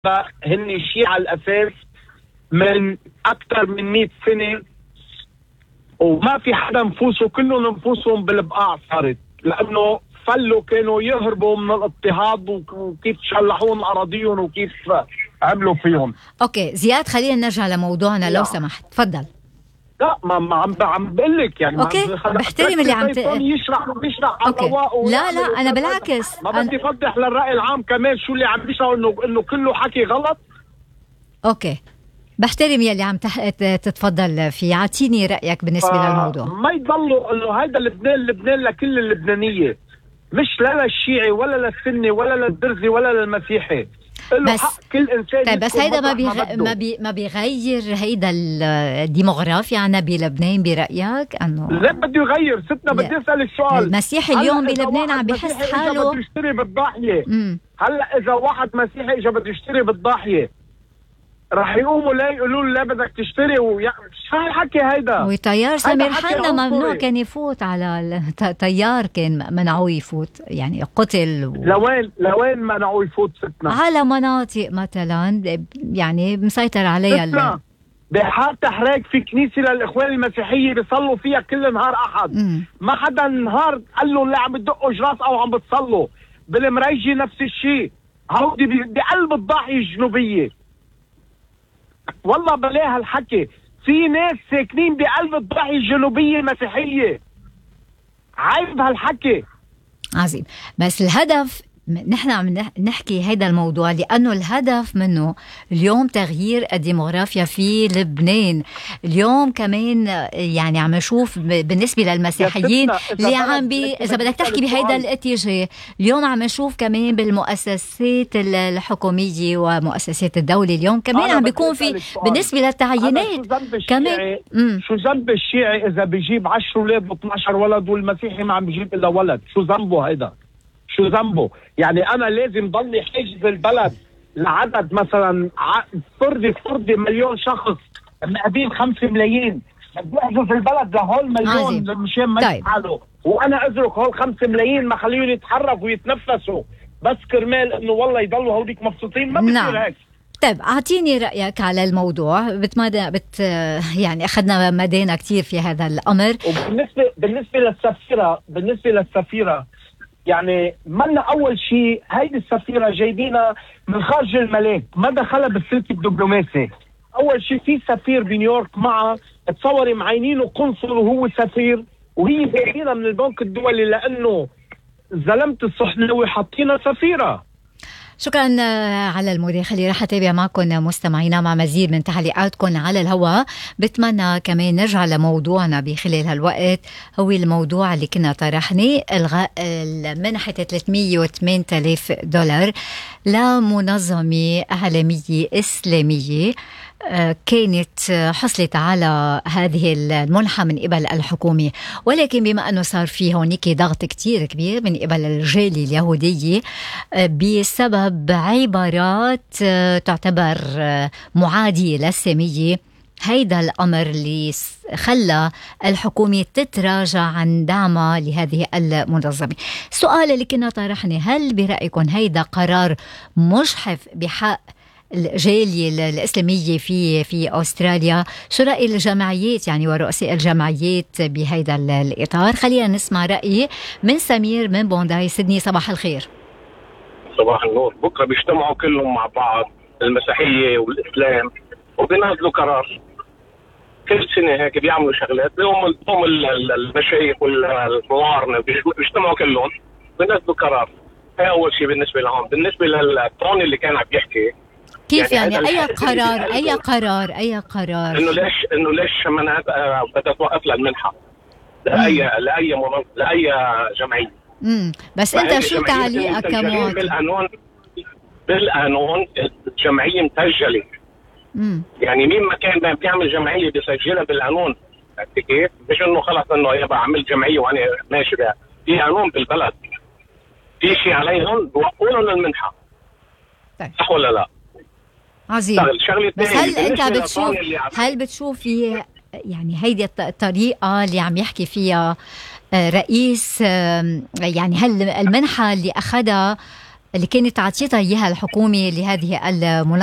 هن الشيعة الأساس من أكثر من 100 سنة، وما في حدا نفوسه، كلهم نفوسهم بالبقاع صارت، لأنه فلوا كانوا يهربوا من الاضطهاد وكيف شلحون أراضيهم وكيف عملوا فيهم. أوكي زياد، خلينا نرجع لموضوعنا لو سمحت، تفضل. لا ما عم بقول لك يعني. اوكي بحترم اللي عم يشرح عن رواقه. لا انا بالعكس، ما بدي افضح للرأي العام كمان شو اللي عم بيشرح، انه كله حكي غلط. اوكي بحترم يلي عم تتفضل فيه، اعطيني رأيك بالنسبة للموضوع. ما يضلوا انه هيدا لبنان لكل اللبنانية، مش لا للشيعي ولا للسني ولا للدرزي ولا للمسيحي. بس كل انسان. طيب بس هيدا ما بيغير هيدا الديموغرافيا عنا بلبنان برأيك؟ انه لا بده يغير. ستنا بدي اسال السؤال، المسيحي اليوم بلبنان عم بيحس حاله بده يشتري بالضاحية. هلا اذا واحد مسيحي اجى بده يشتري بالضاحية، رح يقوموا لا يقولوا له لا بدك تشتري شو هالحكي هيدا؟ وطيار سمير حنا ممنوع كان يفوت على طيار، كان منعوه يفوت، يعني قتل لوين منعوه يفوت ستنا؟ على مناطق مثلا يعني مسيطر عليها بحال تحريك في كنيسة للإخوان المسيحية بيصلوا فيها كل نهار أحد. ما حدا نهار قال له لا عم بتدقوا جراس أو عم بتصلوا. بالمريجي نفس الشيء، هودي بقلب الضاحية الجنوبية. والله بلاها الحكي، في ناس ساكنين بقلب الضاحية الجنوبية المسيحية. عيب هالحكي. عظيم. بس الهدف نحن عم نحكي هيدا الموضوع لأنه الهدف منه اليوم تغيير الديموغرافيا في لبنان. اليوم كمان يعني عم نشوف بالنسبة للمسيحيين اللي إذا بدك تحكي بهيدا الاتجاه، اليوم عم نشوف كمان بالمؤسسات الحكومية ومؤسسات الدولة اليوم كمان عم بيكون في بالنسبة للتعيينات كمان. شو ذنب الشيعي إذا بيجيب 10 أولاد و12 ولد والمسيحي ما عم بيجيب إلا ولد؟ شو ذنبه هيدا؟ شو ذنبه؟ يعني أنا لازم ضلي حاجز البلد لعدد مثلا فرضي مليون شخص مقابل 5 ملايين، بدي أحجز البلد لهول مليون مشان ما يفعلوا، وأنا أزرق هول 5 ملايين ما خليهم يتحركوا ويتنفسوا بس كرمال إنه والله يضلوا هوديك مبسوطين. ما بصير هيك. طيب أعطيني رأيك على الموضوع. يعني أخذنا مدينة كتير في هذا الأمر. بالنسبة للسفيرة يعني منا أول شيء هيدي السفيرة جايبينها من خارج الملاك، ما دخلها بالسلك الدبلوماسي. أول شيء في سفير بنيويورك معها، تصوري معينينه قنصل وهو سفير، وهي جايبينها من البنك الدولي لأنه زلمة الصحناوي حاطينها سفيرة. شكرا على المداخلة. رح أتابع معكم مستمعينا مع مزيد من تعليقاتكم على الهواء. بتمنى كمان نرجع لموضوعنا بخلال هالوقت، هو الموضوع اللي كنا طرحناه، إلغاء منحة $308,000 لمنظمة إعلامية إسلامية كانت حصلت على هذه المنحة من قبل الحكومة، ولكن بما أنه صار فيه هونيك ضغط كتير كبير من قبل الجالية اليهودية بسبب عبارات تعتبر معادية للسامية، هيدا الأمر اللي خلى الحكومة تتراجع عن دعمها لهذه المنظمة. السؤال اللي كنا طرحناه، هل برأيكم هيدا قرار مجحف بحق الجالية الإسلامية في أستراليا؟ شو رأي الجمعيات يعني ورؤساء الجمعيات بهيدا الإطار؟ خلينا نسمع رأي من سمير من بونداي سيدني. صباح الخير. صباح النور. بكرة بيجتمعوا كلهم مع بعض، المسيحية والإسلام، وبينزلوا قرار. كل سنة هيك بيعملوا شغلات، بيوم المشايخ والموارنة بيجتمعوا كلهم بينزلوا قرار. هي أول شيء بالنسبة لهم. بالنسبة للطون اللي كان عم يحكي كيف يعني أي قرار إنه ليش منعت بدها توقف لها المنحة لأي جمعية. بس أنت شو تعليقك كمواطن؟ بالقانون الجمعية مسجلة. يعني مين ما كان بيعمل جمعية بيسجلها بالقانون. كيف؟ مش إنه خلص إنه يبقى عمل جمعية وأنا ماشي بها. في قانون بالبلد، في شيء عليهم بوقفوا لهم المنحة. طيب. صح ولا لا؟ عظيم. بس هل بتشوف يعني هيدي الطريقة اللي عم يحكي فيها رئيس، يعني هل المنحة اللي أخذها اللي كانت تعطيتها إياها الحكومة لهذه المنظمة